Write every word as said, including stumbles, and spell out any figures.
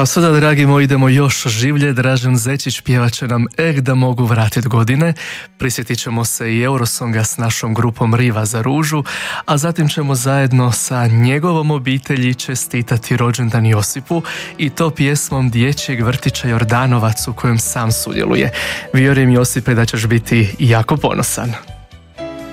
A sada, dragi moji, idemo još življe. Dražen Zečić pjevat će nam Eh da mogu vratit godine. Prisjetit ćemo se i Eurosonga s našom grupom Riva za ružu, a zatim ćemo zajedno sa njegovom obitelji čestitati rođendan Josipu, i to pjesmom dječjeg vrtića Jordanovac u kojem sam sudjeluje. Vjerujem, Josipe, da ćeš biti jako ponosan.